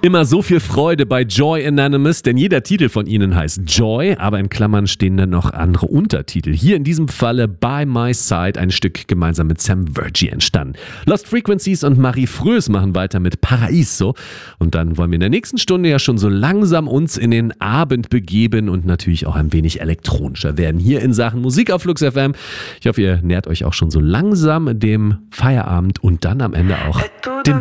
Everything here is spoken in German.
Immer so viel Freude bei Joy Anonymous, denn jeder Titel von ihnen heißt Joy, aber in Klammern stehen dann noch andere Untertitel. Hier in diesem Falle By My Side, ein Stück gemeinsam mit Sam Virgie entstanden. Lost Frequencies und Marie Frös machen weiter mit Paraíso. Und dann wollen wir in der nächsten Stunde ja schon so langsam uns in den Abend begeben und natürlich auch ein wenig elektronischer werden. Hier in Sachen Musik auf Flux FM. Ich hoffe, ihr nähert euch auch schon so langsam dem Feierabend und dann am Ende auch dem